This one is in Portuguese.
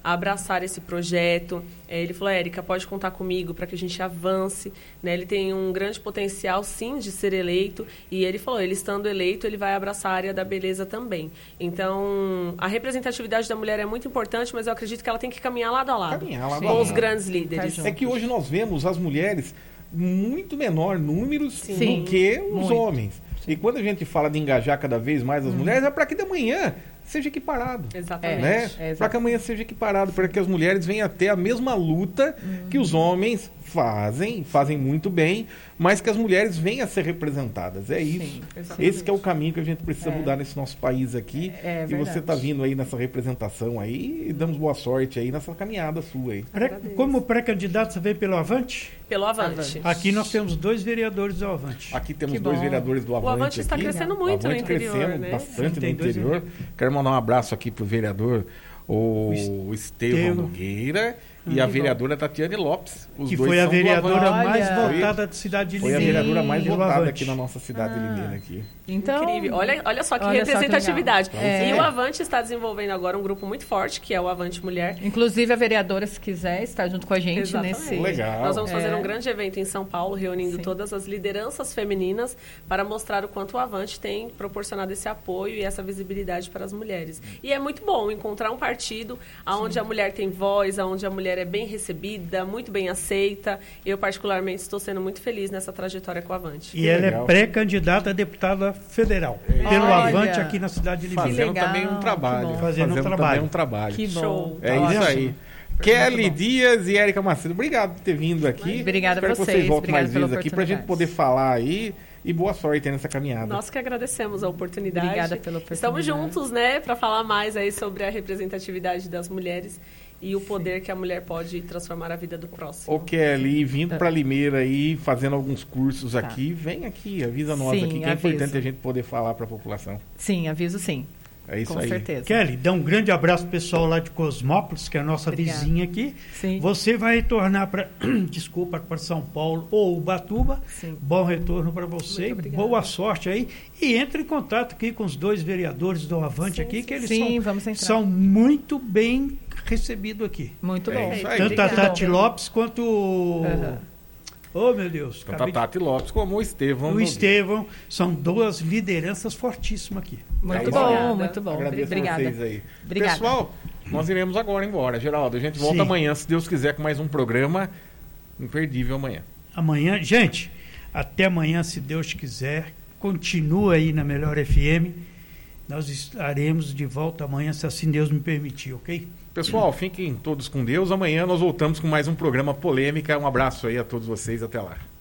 a abraçar esse projeto. Ele falou, Érica, pode contar comigo para que a gente avance, né? Ele tem um grande potencial, sim, de ser eleito, e ele falou, ele estando eleito, ele vai abraçar a área da beleza também. Então, a representatividade da mulher é muito importante, mas eu acredito que ela tem que caminhar lado a lado com os grandes líderes. É que hoje nós vemos as mulheres muito menor números Sim. do que os homens. Sim. E quando a gente fala de engajar cada vez mais as mulheres, é para que de manhã seja equiparado. Exatamente. Né? Para que amanhã seja equiparado, para que as mulheres venham a ter a mesma luta que os homens fazem muito bem, mas que as mulheres venham a ser representadas. É isso. Esse que é o caminho que a gente precisa mudar nesse nosso país aqui. E você está vindo aí nessa representação aí, e damos boa sorte aí nessa caminhada sua aí. Como pré-candidato, você veio pelo Avante? Pelo Avante. Aqui nós temos 2 vereadores do Avante. Aqui temos 2 vereadores do Avante. O Avante está crescendo muito no interior, crescendo né? bastante no interior. Quero mandar um abraço aqui pro vereador o Estevão Nogueira e a vereadora Tatiane Lopes. Os que dois foi a vereadora Avante. mais votada da cidade de Limeira. Foi a vereadora mais votada Avante. aqui na nossa cidade de Limeira. Aqui. Então, incrível. Olha só que representatividade. E o Avante está desenvolvendo agora um grupo muito forte, que é o Avante Mulher. Inclusive a vereadora, se quiser, está junto com a gente. Exatamente. Nesse... Legal. Nós vamos fazer um grande evento em São Paulo, reunindo todas as lideranças femininas para mostrar o quanto o Avante tem proporcionado esse apoio e essa visibilidade para as mulheres. E é muito bom encontrar um partido onde a mulher tem voz, onde a mulher é bem recebida, muito bem aceita. Eu, particularmente, estou sendo muito feliz nessa trajetória com o Avante. E ela é pré-candidata a deputada federal. Pelo Avante aqui na cidade de Limeira. Fazendo também um trabalho. Fazendo também um trabalho. Que bom. Show. É isso aí. Kelly Dias e Érica Macedo, obrigado por ter vindo aqui. Obrigada Espero a vocês. que vocês voltem mais Obrigada vezes aqui para a gente poder falar aí. E boa sorte nessa caminhada. Nós que agradecemos a oportunidade. Obrigada pela oportunidade. Estamos juntos, né, para falar mais aí sobre a representatividade das mulheres e o poder que a mulher pode transformar a vida do próximo. Ô Kelly, vindo para Limeira aí, fazendo alguns cursos aqui, vem aqui, avisa nós aqui, que é importante a gente poder falar para a população. Sim, aviso sim. É isso com aí. certeza. Kelly, dá um grande abraço pro pessoal lá de Cosmópolis, que é a nossa vizinha aqui. Sim. Você vai retornar para São Paulo ou Ubatuba. Sim. Bom retorno para você. Boa sorte aí. E entre em contato aqui com os 2 vereadores do Avante aqui, que eles são muito bem recebidos aqui. Muito bom. Isso aí. Tanto a Tati Lopes quanto oh, meu Deus. Tanto a Tati Lopes como o Estevão. O Estevão são 2 lideranças fortíssimas aqui. Muito bom, muito bom. Agradeço Obrigada. vocês aí. Obrigada. Pessoal, nós iremos agora embora. Geraldo, a gente volta amanhã, se Deus quiser, com mais um programa imperdível amanhã. Amanhã, gente, até amanhã, se Deus quiser. Continua aí na Melhor FM. Nós estaremos de volta amanhã, se assim Deus me permitir, ok? Pessoal, fiquem todos com Deus. Amanhã nós voltamos com mais um programa Polêmica. Um abraço aí a todos vocês. Até lá.